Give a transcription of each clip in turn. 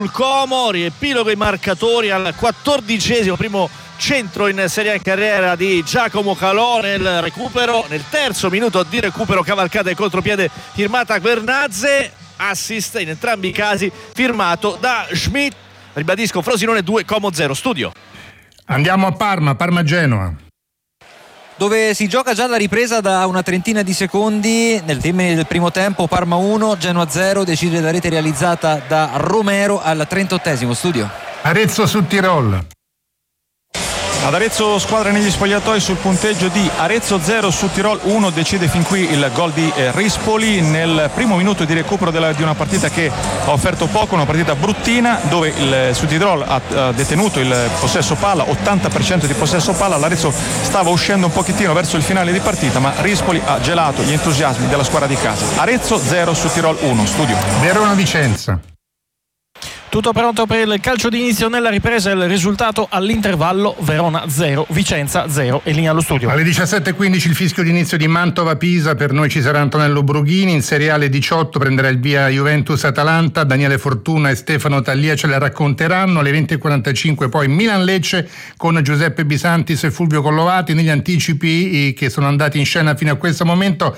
Como, riepilogo i marcatori al 14°, primo centro in Serie A in carriera di Giacomo Calò nel recupero, nel terzo minuto di recupero, cavalcata e contropiede firmata Guernazze, assist in entrambi i casi firmato da Schmidt. Ribadisco, Frosinone 2, Como 0. Studio. Andiamo a Parma-Genoa, dove si gioca già la ripresa da una trentina di secondi. Nel termine del primo tempo Parma 1, Genoa 0, decide la rete realizzata da Romero al 38°. Studio. Arezzo su Tirol. Ad Arezzo squadra negli spogliatoi sul punteggio di Arezzo 0 su Tirol 1, decide fin qui il gol di Rispoli nel primo minuto di recupero di una partita che ha offerto poco, una partita bruttina dove il Sud Tirol ha detenuto il possesso palla, 80% di possesso palla. L'Arezzo stava uscendo un pochettino verso il finale di partita, ma Rispoli ha gelato gli entusiasmi della squadra di casa. Arezzo 0 su Tirol 1. Studio. Verona-Vicenza. Tutto pronto per il calcio d'inizio. Nella ripresa il risultato all'intervallo: Verona 0, Vicenza 0. E linea allo studio. Alle 17:15 il fischio d'inizio di Mantova-Pisa. Per noi ci sarà Antonello Brughini. In Serie A alle 18 prenderà il via Juventus-Atalanta. Daniele Fortuna e Stefano Tallia ce la racconteranno. Alle 20:45 poi Milan-Lecce con Giuseppe Bisantis e Fulvio Collovati. Negli anticipi che sono andati in scena fino a questo momento,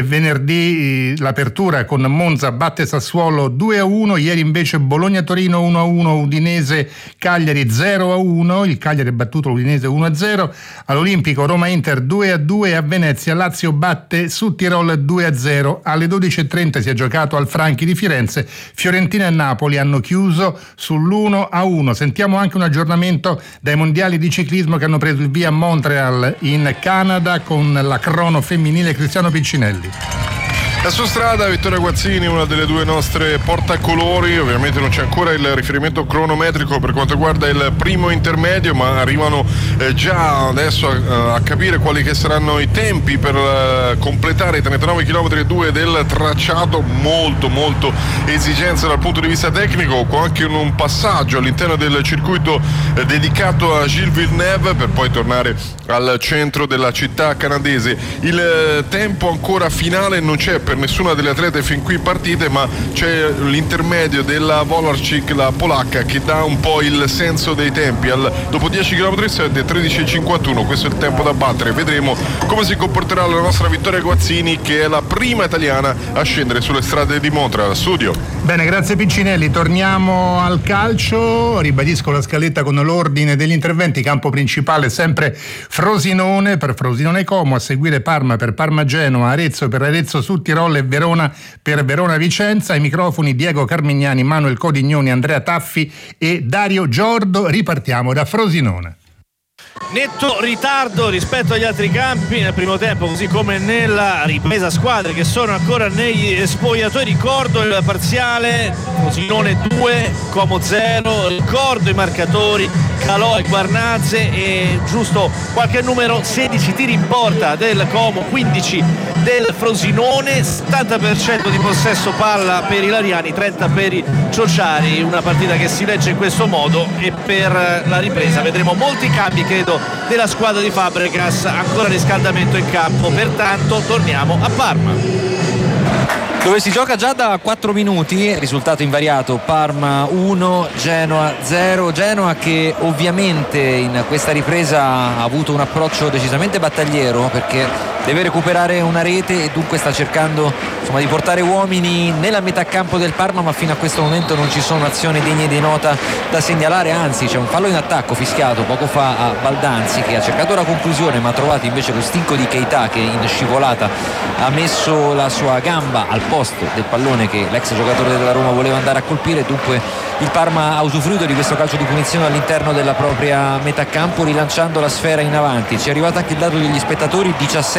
venerdì l'apertura con Monza batte Sassuolo 2-1. Ieri invece Bologna-Torino 1-1, Udinese Cagliari 0-1, il Cagliari ha battuto l'Udinese 1-0, all'Olimpico Roma-Inter 2-2 e a Venezia Lazio batte su Tirol 2-0. Alle 12:30 si è giocato al Franchi di Firenze, Fiorentina e Napoli hanno chiuso sull'1-1. Sentiamo anche un aggiornamento dai mondiali di ciclismo che hanno preso il via a Montreal in Canada con la crono femminile Cristiano Piccinelli. La sua strada, Vittoria Guazzini, una delle due nostre portacolori. Ovviamente non c'è ancora il riferimento cronometrico per quanto riguarda il primo intermedio, ma arrivano già adesso a capire quali che saranno i tempi per completare i 39 km e 2 del tracciato. Molto esigenza dal punto di vista tecnico, con anche un passaggio all'interno del circuito dedicato a Gilles Villeneuve per poi tornare al centro della città canadese. Il tempo ancora finale non c'è per nessuna delle atlete fin qui partite, ma c'è l'intermedio della Wolarczyk, la polacca, che dà un po' il senso dei tempi. Dopo 10 km è 13:51, questo è il tempo da battere. Vedremo come si comporterà la nostra Vittoria Guazzini, che è la prima italiana a scendere sulle strade di Montreal. Studio. Bene, grazie Piccinelli. Torniamo al calcio, ribadisco la scaletta con l'ordine degli interventi. Campo principale sempre Frosinone per Frosinone Como, a seguire Parma per Parma Genoa, Arezzo per Arezzo su Tirol e Verona per Verona Vicenza. Ai microfoni Diego Carmignani, Manuel Codignoni, Andrea Taffi e Dario Giordo. Ripartiamo da Frosinone. Netto ritardo rispetto agli altri campi nel primo tempo, così come nella ripresa, squadre che sono ancora negli spogliatoi. Ricordo il parziale: Frosinone 2, Como 0. Ricordo i marcatori: Calò e Guernazze, e giusto qualche numero: 16 tiri in porta del Como, 15 del Frosinone, 70% di possesso palla per i Lariani, 30 per i Ciociari. Una partita che si legge in questo modo, e per la ripresa vedremo molti cambi, credo, della squadra di Fabregas. Ancora riscaldamento in campo, pertanto torniamo a Parma, dove si gioca già da 4 minuti, risultato invariato: Parma 1, Genoa 0. Genoa che ovviamente in questa ripresa ha avuto un approccio decisamente battagliero, perché deve recuperare una rete e dunque sta cercando di portare uomini nella metà campo del Parma, ma fino a questo momento non ci sono azioni degne di nota da segnalare. Anzi, c'è un fallo in attacco fischiato poco fa a Baldanzi, che ha cercato la conclusione ma ha trovato invece lo stinco di Keita, che in scivolata ha messo la sua gamba al posto del pallone che l'ex giocatore della Roma voleva andare a colpire. Dunque il Parma ha usufruito di questo calcio di punizione all'interno della propria metà campo, rilanciando la sfera in avanti. Ci è arrivato anche il dato degli spettatori: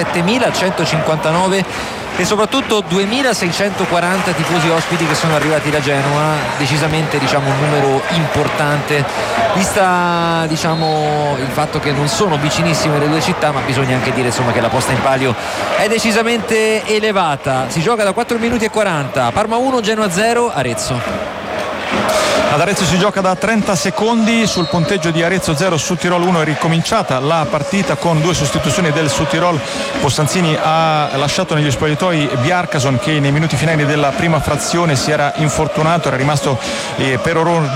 17.159 e soprattutto 2.640 tifosi ospiti che sono arrivati da Genova. Decisamente un numero importante, vista il fatto che non sono vicinissime le due città, ma bisogna anche dire che la posta in palio è decisamente elevata. Si gioca da 4 minuti e 40. Parma 1, Genoa 0, Arezzo. Ad Arezzo si gioca da 30 secondi, sul punteggio di Arezzo 0 su Tirol 1 è ricominciata la partita con 2 sostituzioni del Sud Tirol. Postanzini ha lasciato negli spogliatoi Bjarkason, che nei minuti finali della prima frazione si era infortunato, era rimasto per orrore